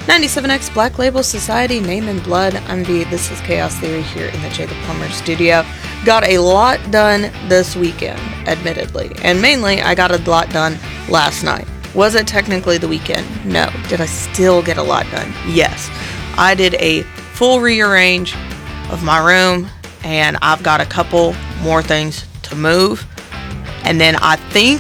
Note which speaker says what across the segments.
Speaker 1: 97X Black Label Society, Name in Blood. I'm V. This is Chaos Theory here in the Jacob Plummer studio. Got a lot done this weekend, admittedly. And mainly, I got a lot done last night. Was it technically the weekend? No. Did I still get a lot done? Yes. I did a full rearrange of my room, and I've got a couple more things to move. And then I think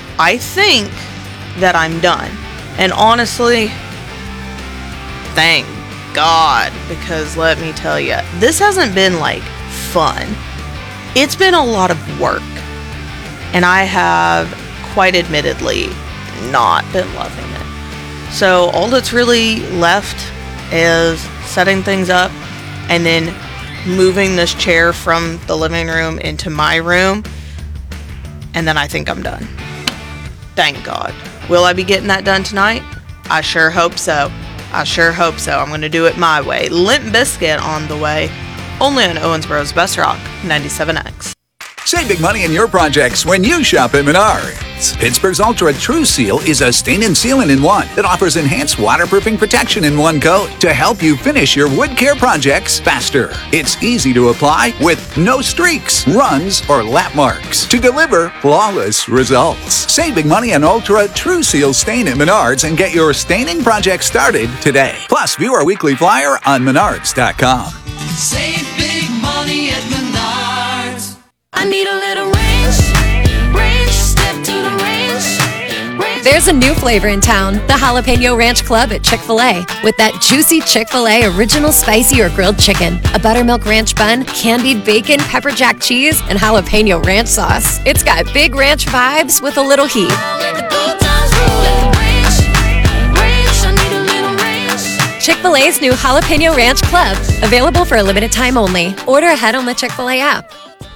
Speaker 1: that I'm done. And honestly, thank God, because let me tell you, this hasn't been like fun. It's been a lot of work, and I have quite admittedly not been loving it. So all that's really left is setting things up and then moving this chair from the living room into my room, and then I think I'm done. Thank God. Will I be getting that done tonight? I sure hope so. I'm going to do it my way. Limp Bizkit on the way. Only on Owensboro's Best Rock, 97X.
Speaker 2: Save big money in your projects when you shop at Menards. Pittsburgh's Ultra True Seal is a stain and sealant in one that offers enhanced waterproofing protection in one coat to help you finish your wood care projects faster. It's easy to apply with no streaks, runs, or lap marks to deliver flawless results. Save big money on Ultra True Seal stain at Menards and get your staining project started today. Plus, view our weekly flyer on menards.com.
Speaker 3: Save big money at Menards.
Speaker 4: I need a little ranch, step to the ranch.
Speaker 5: There's a new flavor in town, the Jalapeno Ranch Club at Chick-fil-A. With that juicy Chick-fil-A original spicy or grilled chicken, a buttermilk ranch bun, candied bacon, pepper jack cheese, and jalapeno ranch sauce. It's got big ranch vibes with a little heat. Chick-fil-A's new Jalapeno Ranch Club, available for a limited time only. Order ahead on the Chick-fil-A app.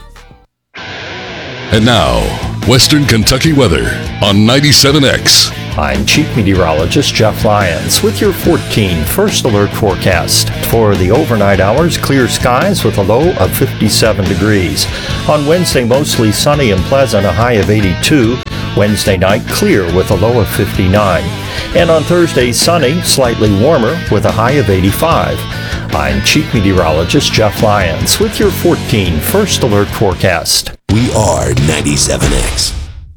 Speaker 6: And now, Western Kentucky weather on 97X.
Speaker 7: I'm Chief Meteorologist Jeff Lyons with your 14 First Alert forecast. For the overnight hours, clear skies with a low of 57 degrees. On Wednesday, mostly sunny and pleasant, a high of 82. Wednesday night, clear with a low of 59. And on Thursday, sunny, slightly warmer with a high of 85. I'm Chief Meteorologist Jeff Lyons with your 14 First Alert forecast.
Speaker 8: We are 97X.